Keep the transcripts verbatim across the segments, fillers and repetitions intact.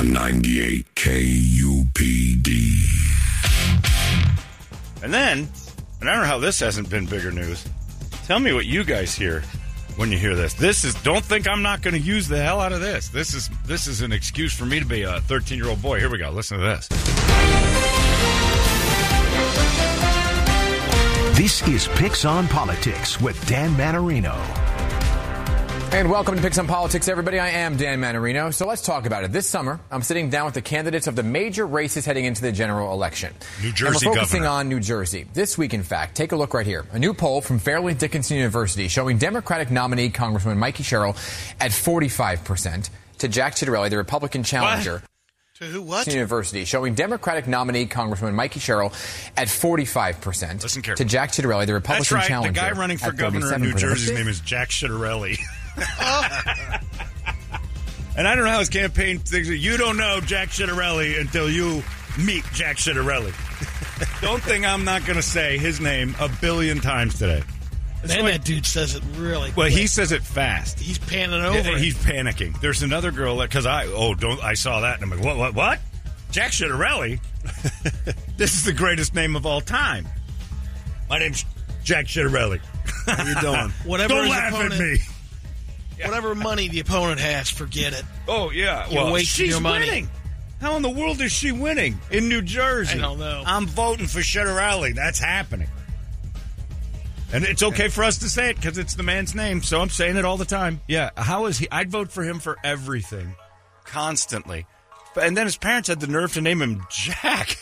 on ninety-eight K U P D. And then, and I don't know how this hasn't been bigger news. Tell me what you guys hear when you hear this. This is, don't think I'm not going to use the hell out of this. This is this is an excuse for me to be a thirteen-year-old boy. Here we go. Listen to this. This is Picks on Politics with Dan Manarino. And welcome to Picks on Politics, everybody. I am Dan Manarino. So let's talk about it. This summer, I'm sitting down with the candidates of the major races heading into the general election. New Jersey and we're focusing governor. on New Jersey. This week, in fact, take a look right here. A new poll from Fairleigh Dickinson University showing Democratic nominee Congressman Mikey Sherrill at forty-five percent to Jack Ciattarelli, the Republican challenger. What? To who, what? University, showing Democratic nominee Congressman Mikey Sherrill at forty-five percent Listen carefully. to Jack Ciattarelli, the Republican That's right. challenger. The guy running for at governor in New thirty-seven percent. Jersey's name is Jack Ciattarelli. And I don't know how his campaign thinks. You don't know Jack Ciattarelli until you meet Jack Ciattarelli. Don't think I'm not going to say his name a billion times today. Then that dude says it really Well, quick. he says it fast. He's panning over. Yeah, he's panicking. There's another girl because I oh don't I saw that and I'm like what what what Jack Ciattarelli. This is the greatest name of all time. My name's Jack Ciattarelli. How you doing? Whatever Don't his laugh opponent, at me. Whatever money the opponent has, forget it. Oh yeah, You're well wasting she's your money. winning. How in the world is she winning in New Jersey? I don't know. I'm voting for Ciattarelli. That's happening. And it's okay for us to say it because it's the man's name, so I'm saying it all the time. Yeah, how is he? I'd vote for him for everything, constantly. And then his parents had the nerve to name him Jack.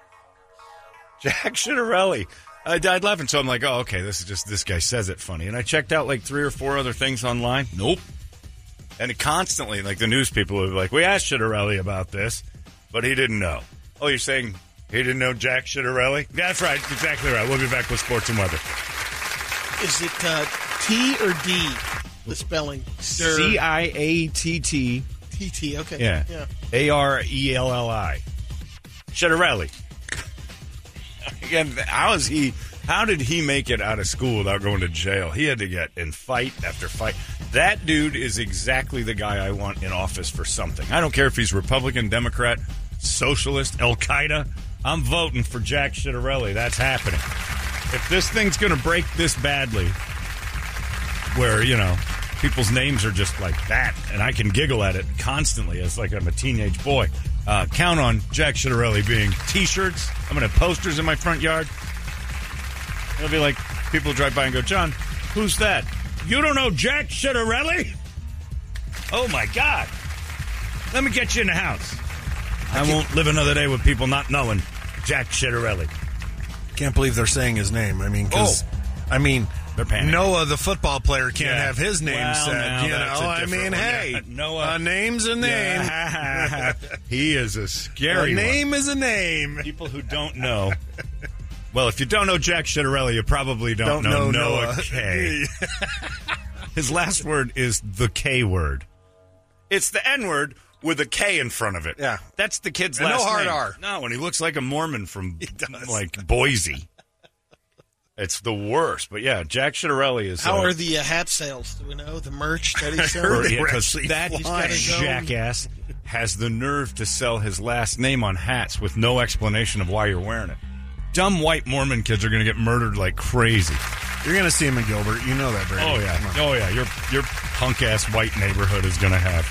Jack Ciattarelli. I died laughing, so I'm like, oh, okay, this is just, this guy says it funny. And I checked out like three or four other things online. Nope. And it constantly, like the news people would be like, we asked Ciattarelli about this, but he didn't know. Oh, you're saying he didn't know Jack Ciattarelli? That's right, exactly right. We'll be back with sports and weather. Is it uh, T or D, the spelling? C I A T T. T T, okay. Yeah. yeah. A R E L L I. Ciattarelli. Again, how is he, how did he make it out of school without going to jail? He had to get in fight after fight. That dude is exactly the guy I want in office for something. I don't care if he's Republican, Democrat, Socialist, Al-Qaeda. I'm voting for Jack Ciattarelli. That's happening. If this thing's going to break this badly, where, you know, people's names are just like that, and I can giggle at it constantly as like I'm a teenage boy, uh, count on Jack Ciattarelli being T-shirts. I'm going to have posters in my front yard. It'll be like people drive by and go, John, who's that? You don't know Jack Ciattarelli? Oh, my God. Let me get you in the house. I, I won't live another day with people not knowing Jack Ciattarelli. Can't believe they're saying his name. I mean, because, Oh. I mean, They're panicking. Noah, the football player, can't Yeah. have his name Well, said. now You know, that's a I different mean, one. hey, Yeah. Noah- a name's a name. Yeah. He is a scary A one. name is a name. People who don't know. Well, if you don't know Jack Ciattarelli, you probably don't, Don't know, know Noah Noah. K. His last word is the K word. It's the N word with a K in front of it. Yeah. That's the kid's And no last hard name. R. No, and he looks like a Mormon from does. like Boise. It's the worst. But yeah, Jack Ciattarelli is. How uh, are the uh, hat sales? Do we know the merch that he's heard selling? they Yeah, were 'cause actually that flying. jackass has the nerve to sell his last name on hats with no explanation of why you're wearing it. Dumb white Mormon kids are going to get murdered like crazy. You're going to see him in Gilbert. You know that, Brady. Oh Come yeah, on. oh yeah. Your your punk ass white neighborhood is going to have.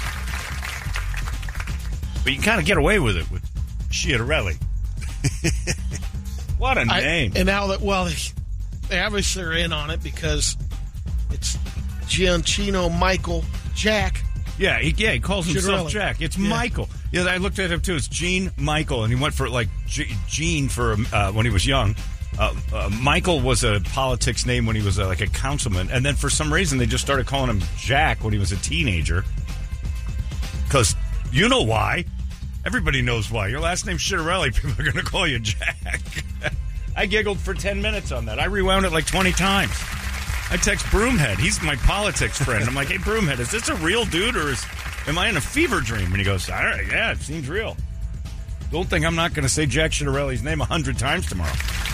But you can kind of get away with it with Ciattarelli. What a I- name! and now that, well, they, they obviously are in on it because it's Giancino Michael Jack. Yeah, he, yeah, he calls himself Ciattarelli. Jack. It's Yeah. Michael. Yeah, I looked at him too. It's Gene Michael, and he went for like G- Gene for uh, when he was young. Uh, uh, Michael was a politics name when he was uh, like a councilman, and then for some reason they just started calling him Jack when he was a teenager. Because you know why? Everybody knows why. Your last name's Ciattarelli. People are going to call you Jack. I giggled for ten minutes on that. I rewound it like twenty times. I text Broomhead. He's my politics friend. I'm like, hey, Broomhead, is this a real dude or is am I in a fever dream? And he goes, all right, yeah, it seems real. Don't think I'm not going to say Jack Ciattarelli's name a hundred times tomorrow.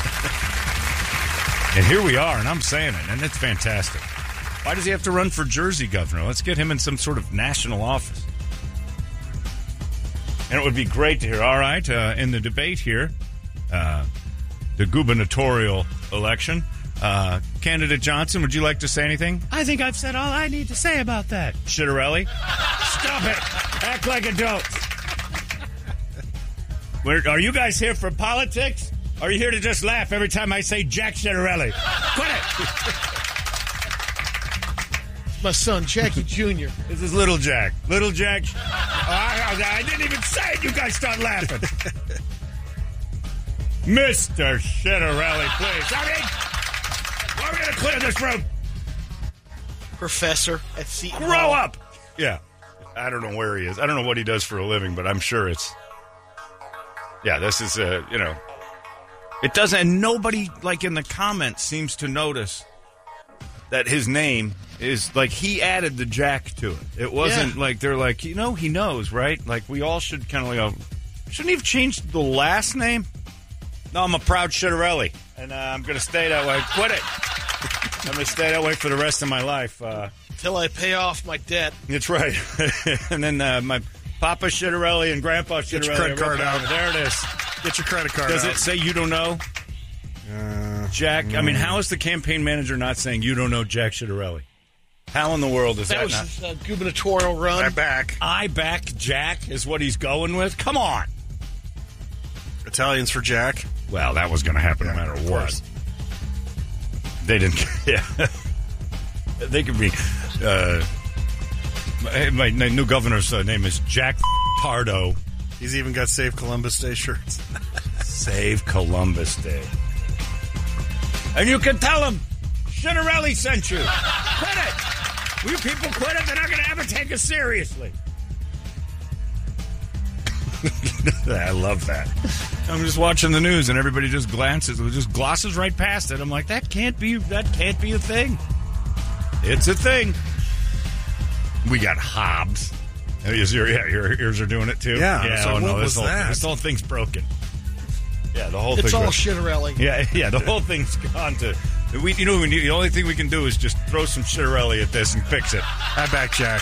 And here we are, and I'm saying it, and it's fantastic. Why does he have to run for Jersey governor? Let's get him in some sort of national office. And it would be great to hear, all right, uh, in the debate here, uh, the gubernatorial election, uh, candidate Johnson, would you like to say anything? I think I've said all I need to say about that. Shitterelli, stop it. Act like adults. Where, are you guys here for politics? Or are you here to just laugh every time I say Jack Shitterelli? Quit it. My son, Jackie Junior This is Little Jack. Little Jack. Oh, I, I didn't even say it. You guys start laughing. Mister Shitterelli, please. I mean, we're going to clear this room. Professor at Seton Grow Hall. up. Yeah. I don't know where he is. I don't know what he does for a living, but I'm sure it's... Yeah, this is, uh, you know... It doesn't... And nobody, like, in the comments seems to notice that his name is... Like, he added the Jack to it. It wasn't Yeah. like... They're like, you know, he knows, right? Like, we all should kind of like... Shouldn't he have changed the last name? No, I'm a proud Shitterelli, and uh, I'm going to stay that way. Quit it. I'm going to stay that way for the rest of my life. Uh, Until I pay off my debt. that's right. And then uh, my Papa Shitterelli and Grandpa Shitterelli. Get your credit card out. There it is. Get your credit card Does out. it say you don't know? Uh, Jack, I mean, how is the campaign manager not saying you don't know Jack Shitterelli? How in the world is that, That was not? his uh, gubernatorial run. I'm back. I back Jack is what he's going with? Come on. Italians for Jack. Well, that was going to happen no Yeah, matter of what. course. They didn't. Yeah, they could be. Uh, my, my new governor's uh, name is Jack Pardo. He's even got Save Columbus Day shirts. Save Columbus Day, and you can tell him Shitterelli sent you. Quit it. You people quit it. They're not going to ever take us seriously. I love that. I'm just watching the news and everybody just glances, just glosses right past it. I'm like, that can't be, that can't be a thing. It's a thing. We got Hobbs. Is your, yeah, your ears are doing it too. Yeah, yeah. so Oh no, what this was whole, that? this whole thing's broken. Yeah, the whole It's thing. all Shitterelli. Yeah, yeah, the whole thing's gone to. We, you know, we need, the only thing we can do is just throw some Shitterelli at this and fix it. I back Jack.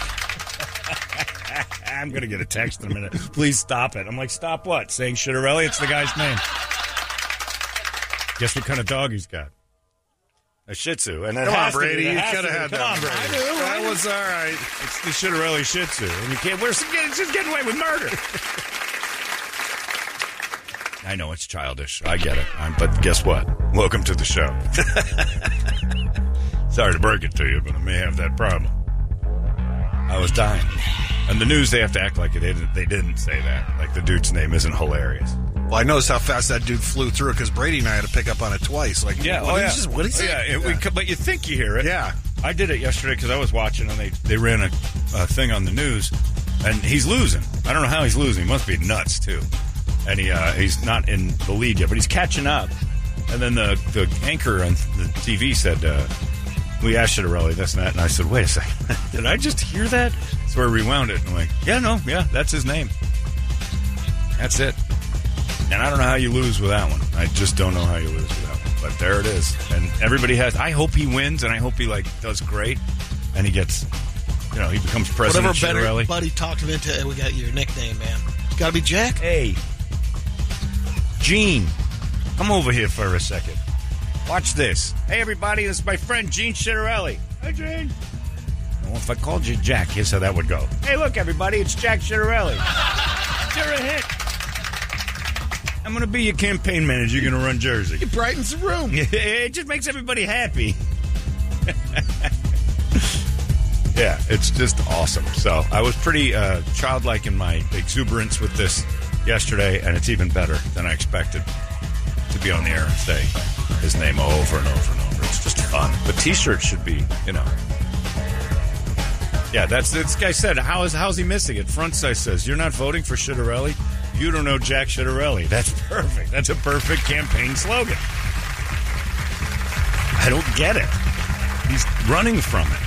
I'm going to get a text in a minute. Please stop it. I'm like, stop what? Saying Shitterelli? It's the guy's name. Guess what kind of dog he's got? A Shih Tzu. And it Come on, has to be- Brady. it You has could to have be. had Come that. on, Brady. That was all right. It's the Shitterelli Shih Tzu. And you can't, we're just getting, just getting away with murder. I know it's childish. I get it. I'm, but guess what? Welcome to the show. Sorry to break it to you, but I may have that problem. I was dying. And the news, they have to act like it. They didn't, they didn't say that. Like the dude's name isn't hilarious. Well, I noticed how fast that dude flew through it because Brady and I had to pick up on it twice. Like, Yeah, what oh, did yeah. he just- what did he Oh, say? yeah, it- we- but you think you hear it. Yeah. I did it yesterday because I was watching, and they, they ran a, a thing on the news, and he's losing. I don't know how he's losing. He must be nuts, too. And he uh, he's not in the lead yet, but he's catching up. And then the, the anchor on the T V said, uh, we asked Shitterelli this and that, and I said, wait a second. Did I just hear that? So I rewound it, and I'm like, yeah, no, yeah, that's his name. That's it. And I don't know how you lose with that one. I just don't know how you lose with that one. But there it is. And everybody has... I hope he wins, and I hope he, like, does great. And he gets... You know, he becomes president. Whatever better Shitterelli. buddy talked him into, hey, we got your nickname, man. Got to be Jack? Hey. Gene. Come over here for a second. Watch this. Hey, everybody, this is my friend, Gene Shitterelli. Hi, Gene. Well, if I called you Jack, here's how that would go. Hey, look, everybody, it's Jack Shitterelli. You're a hit. I'm going to be your campaign manager. You're going to run Jersey. It brightens the room. It just makes everybody happy. Yeah, it's just awesome. So I was pretty uh, childlike in my exuberance with this yesterday, and it's even better than I expected to be on the air and say his name over and over and over. It's just fun. The T-shirt should be, you know. Yeah, that's this guy said. How is how's he missing it? Front side says, "You're not voting for Shitterelli. You don't know Jack Shitterelli." That's perfect. That's a perfect campaign slogan. I don't get it. He's running from it.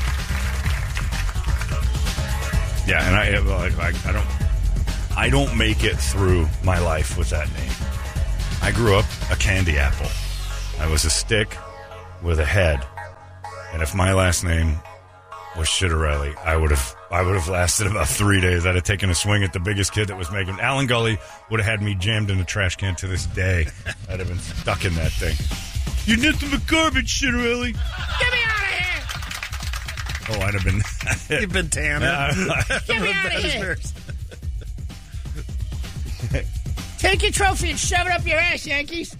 Yeah, and I, like, I, I don't, I don't make it through my life with that name. I grew up a candy apple. I was a stick with a head, and if my last name was Schitarelli, I would have I would have lasted about three days. I'd have taken a swing at the biggest kid that was making. Alan Gully would have had me jammed in a trash can to this day. I'd have been stuck in that thing. You're nothing but garbage, Schitarelli. Get me out of here! Oh, I'd have been. You've been tanning. Uh, Get me out of here! Take your trophy and shove it up your ass, Yankees.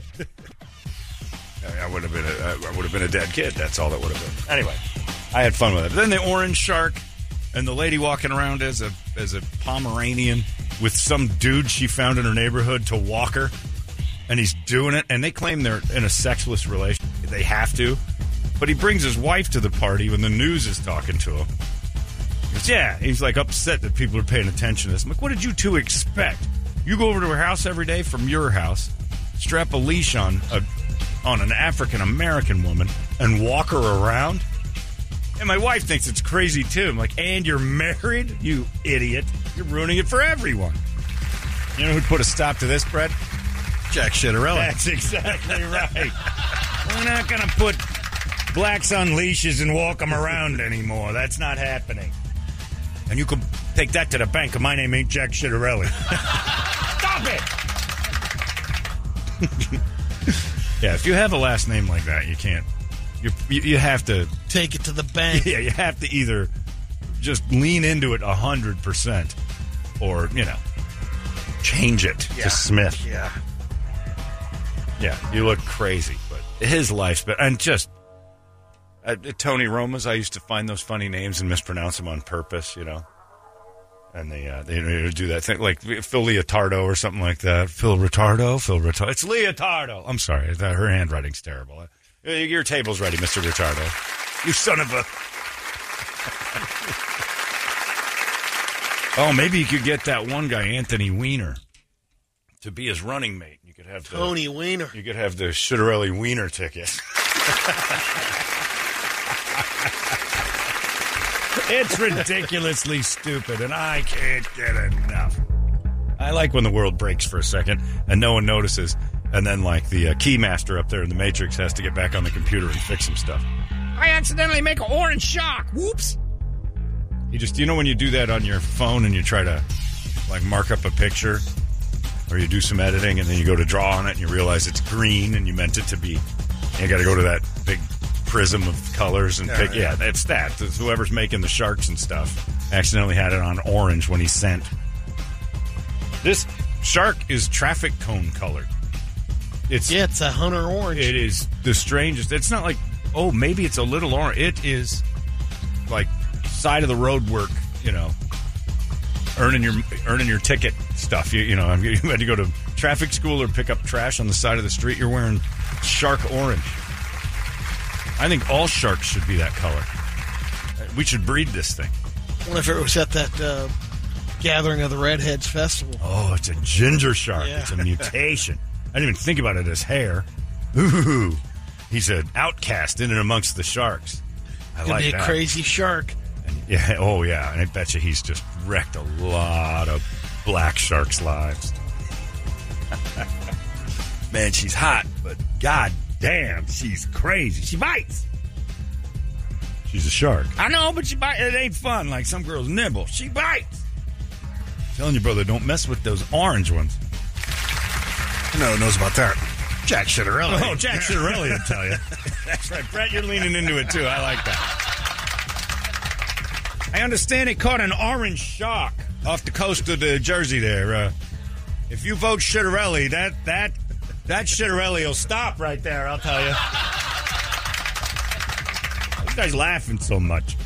I would have been a, I would have been a dead kid. That's all that would have been. Anyway, I had fun with it. Then the orange shark and the lady walking around as a as a Pomeranian with some dude she found in her neighborhood to walk her, and he's doing it. And they claim they're in a sexless relationship. They have to, but he brings his wife to the party when the news is talking to him. He goes, yeah, he's like upset that people are paying attention to this. I'm like, what did you two expect? You go over to her house every day from your house, strap a leash on a. on an African-American woman and walk her around? And my wife thinks it's crazy, too. I'm like, and you're married? You idiot. You're ruining it for everyone. You know who'd put a stop to this, Brett? Jack Schitarelli. That's exactly right. We're not going to put blacks on leashes and walk them around anymore. That's not happening. And you can take that to the bank, and my name ain't Jack Schitarelli. Stop it! Yeah, if you have a last name like that, you can't. You you have to take it to the bank. Yeah, you have to either just lean into it a hundred percent, or you know, change it Yeah. to Smith. Yeah. Yeah, you look crazy, but his life's been and just uh, Tony Roma's. I used to find those funny names and mispronounce them on purpose, you know. And they uh, they do that thing like Phil Leotardo or something like that. Phil Retardo, Phil Retardo. It's Leotardo. I'm sorry, that, her handwriting's terrible. Uh, your table's ready, Mister Retardo. You son of a. Oh, maybe you could get that one guy, Anthony Weiner, to be his running mate. You could have the, Tony Weiner. You could have the Schitarelli Weiner ticket. It's ridiculously stupid, and I can't get enough. I like when the world breaks for a second and no one notices, and then like the uh, keymaster up there in the Matrix has to get back on the computer and fix some stuff. I accidentally make an orange shark. Whoops. You just, you know when you do that on your phone and you try to like mark up a picture, or you do some editing and then you go to draw on it and you realize it's green and you meant it to be, and you got to go to that big prism of colors and pick. Yeah, it's that. It's whoever's making the sharks and stuff accidentally had it on orange when he sent. This shark is traffic cone colored. It's Yeah, it's a hunter orange. It is the strangest. It's not like, oh, maybe it's a little orange. It is like side of the road work, you know, earning your earning your ticket stuff. You, you know, you had to go to traffic school or pick up trash on the side of the street. You're wearing shark orange. I think all sharks should be that color. We should breed this thing. I wonder if it was at that uh, gathering of the Redheads Festival. Oh, it's a ginger shark. Yeah. It's a mutation. I didn't even think about it as hair. Ooh, he's an outcast in and amongst the sharks. I Could like be a that. crazy shark. And, yeah. Oh, yeah. And I bet you he's just wrecked a lot of black sharks' lives. Man, she's hot, but god damn, she's crazy. She bites. She's a shark. I know, but she bites. It ain't fun like some girls nibble. She bites. I'm telling you, brother, don't mess with those orange ones. I know who knows about that. Jack Schitarelli. Oh, Jack Schitarelli will tell you. That's right. Brett, you're leaning into it, too. I like that. I understand they caught an orange shark off the coast of the Jersey there. Uh, if you vote Schitarelli, that, that, that Schitarelli will stop right there, I'll tell you. You guys laughing so much.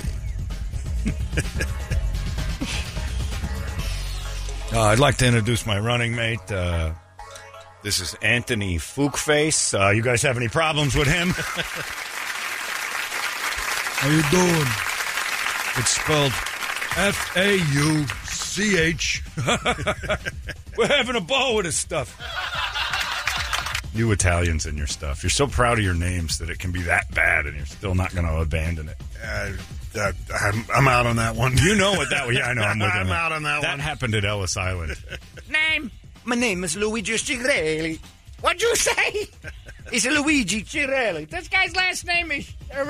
uh, I'd like to introduce my running mate, uh, this is Anthony Fuchface. Uh, you guys have any problems with him? How you doing? It's spelled F A U C H. We're having a ball with his stuff. You Italians and your stuff. You're so proud of your names that it can be that bad, and you're still not going to abandon it. Uh, that, I'm, I'm out on that one. You know what that was. Yeah, I know. I'm with I'm him. out on that, That one. happened at Ellis Island. Name? My name is Luigi Cirelli. What'd you say? It's Luigi Cirelli. This guy's last name is